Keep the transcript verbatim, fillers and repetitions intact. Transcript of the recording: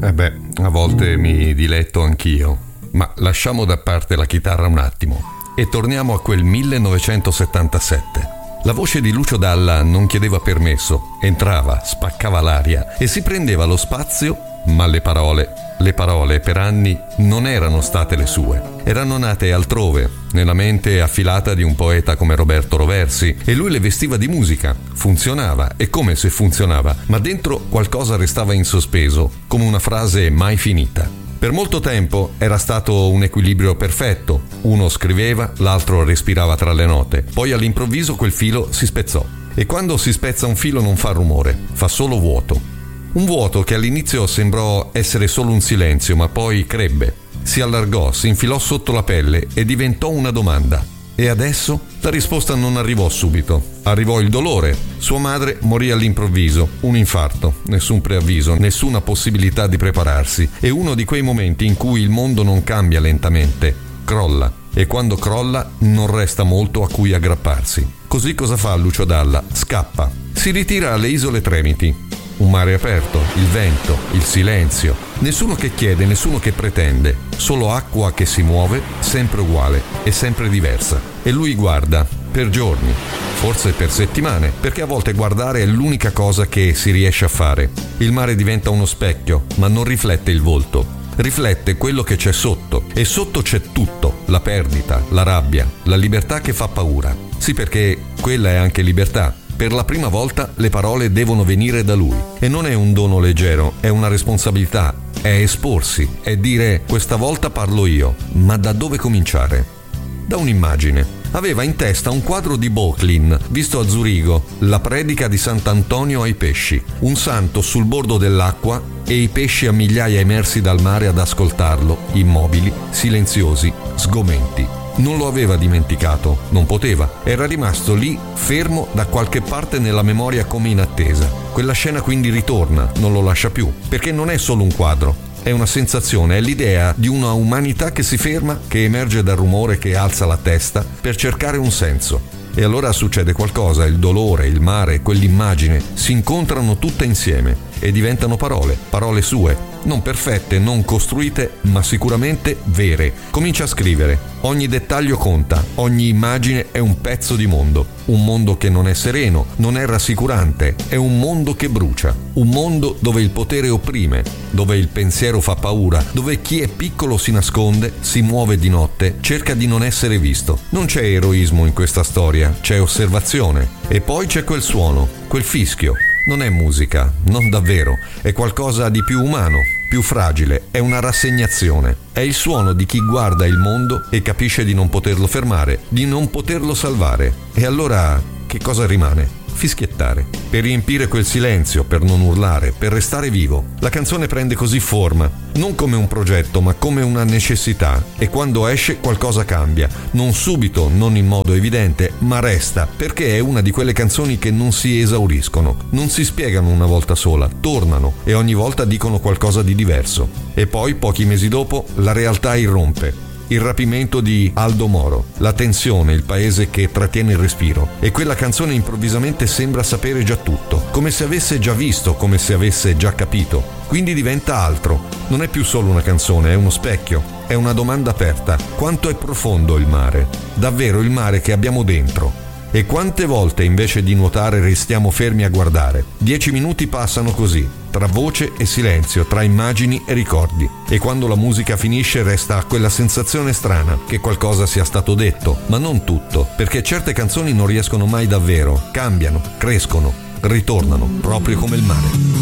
Eh beh, a volte mi diletto anch'io, ma lasciamo da parte la chitarra un attimo e torniamo a quel millenovecentosettantasette. La voce di Lucio Dalla non chiedeva permesso, entrava, spaccava l'aria e si prendeva lo spazio, ma le parole, le parole per anni non erano state le sue. Erano nate altrove, nella mente affilata di un poeta come Roberto Roversi, e lui le vestiva di musica. Funzionava, e come se funzionava, ma dentro qualcosa restava in sospeso, come una frase mai finita. Per molto tempo era stato un equilibrio perfetto. Uno scriveva, l'altro respirava tra le note. Poi all'improvviso quel filo si spezzò. E quando si spezza un filo non fa rumore, fa solo vuoto. Un vuoto che all'inizio sembrò essere solo un silenzio, ma poi crebbe. Si allargò, si infilò sotto la pelle e diventò una domanda. E adesso? La risposta non arrivò subito. Arrivò il dolore. Sua madre morì all'improvviso, un infarto, nessun preavviso, nessuna possibilità di prepararsi. È uno di quei momenti in cui il mondo non cambia lentamente, crolla. E quando crolla non resta molto a cui aggrapparsi. Così cosa fa Lucio Dalla? Scappa. Si ritira alle Isole Tremiti. Un mare aperto, il vento, il silenzio. Nessuno che chiede, nessuno che pretende. Solo acqua che si muove, sempre uguale e sempre diversa. E lui guarda, per giorni, forse per settimane, perché a volte guardare è l'unica cosa che si riesce a fare. Il mare diventa uno specchio, ma non riflette il volto. Riflette quello che c'è sotto. E sotto c'è tutto. La perdita, la rabbia, la libertà che fa paura. Sì, perché quella è anche libertà. Per la prima volta le parole devono venire da lui. E non è un dono leggero, è una responsabilità, è esporsi, è dire questa volta parlo io. Ma da dove cominciare? Da un'immagine. Aveva in testa un quadro di Böcklin, visto a Zurigo, la predica di Sant'Antonio ai pesci. Un santo sul bordo dell'acqua e i pesci a migliaia emersi dal mare ad ascoltarlo, immobili, silenziosi, sgomenti. Non lo aveva dimenticato, non poteva. Era rimasto lì, fermo da qualche parte nella memoria come in attesa. Quella scena quindi ritorna, non lo lascia più, perché non è solo un quadro, è una sensazione, è l'idea di una umanità che si ferma, che emerge dal rumore, che alza la testa per cercare un senso. E allora succede qualcosa, il dolore, il mare, quell'immagine si incontrano tutte insieme e diventano parole, parole sue, non perfette, non costruite, ma sicuramente vere. Comincia a scrivere. Ogni dettaglio conta, ogni immagine è un pezzo di mondo. Un mondo che non è sereno, non è rassicurante, è un mondo che brucia. Un mondo dove il potere opprime, dove il pensiero fa paura, dove chi è piccolo si nasconde, si muove di notte, cerca di non essere visto. Non c'è eroismo in questa storia, c'è osservazione. E poi c'è quel suono, quel fischio. Non è musica, non davvero, è qualcosa di più umano, più fragile, è una rassegnazione. È il suono di chi guarda il mondo e capisce di non poterlo fermare, di non poterlo salvare. E allora che cosa rimane? Fischiettare, per riempire quel silenzio, per non urlare, per restare vivo. La canzone prende così forma, non come un progetto, ma come una necessità, e quando esce qualcosa cambia, non subito, non in modo evidente, ma resta, perché è una di quelle canzoni che non si esauriscono, non si spiegano una volta sola, tornano e ogni volta dicono qualcosa di diverso. E poi, pochi mesi dopo, la realtà irrompe. Il rapimento di Aldo Moro, la tensione, il paese che trattiene il respiro, e quella canzone improvvisamente sembra sapere già tutto, come se avesse già visto, come se avesse già capito. Quindi diventa altro, non è più solo una canzone, è uno specchio, è una domanda aperta. Quanto è profondo il mare? Davvero il mare che abbiamo dentro? E quante volte invece di nuotare restiamo fermi a guardare? Dieci minuti passano così, tra voce e silenzio, tra immagini e ricordi. E quando la musica finisce resta quella sensazione strana che qualcosa sia stato detto, ma non tutto, perché certe canzoni non riescono mai davvero, cambiano, crescono, ritornano, proprio come il mare.